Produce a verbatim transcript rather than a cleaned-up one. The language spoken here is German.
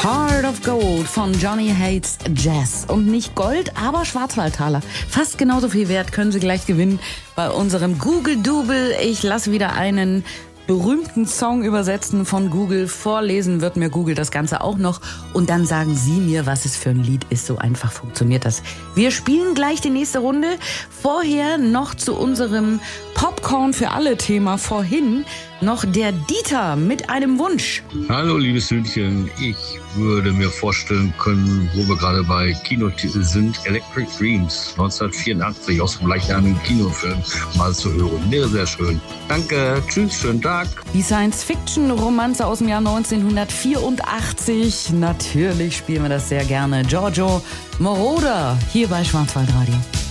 Heart of Gold von Johnny Hates Jazz. Und nicht Gold, aber Schwarzwaldtaler. Fast genauso viel wert können Sie gleich gewinnen bei unserem Google-Double. Ich lasse wieder einen berühmten Song übersetzen von Google. Vorlesen wird mir Google das Ganze auch noch. Und dann sagen Sie mir, was es für ein Lied ist. So einfach funktioniert das. Wir spielen gleich die nächste Runde. Vorher noch zu unserem Popcorn für alle Thema. Vorhin noch der Dieter mit einem Wunsch. Hallo, liebes Hündchen. Ich würde mir vorstellen können, wo wir gerade bei Kinotitel sind, Electric Dreams neunzehnhundertvierundachtzig aus dem gleichnamigen Kinofilm mal zu hören. Wäre sehr schön. Danke, tschüss, schönen Tag. Die Science-Fiction-Romanze aus dem Jahr neunzehnhundertvierundachtzig. Natürlich spielen wir das sehr gerne. Giorgio Moroder hier bei Schwarzwaldradio.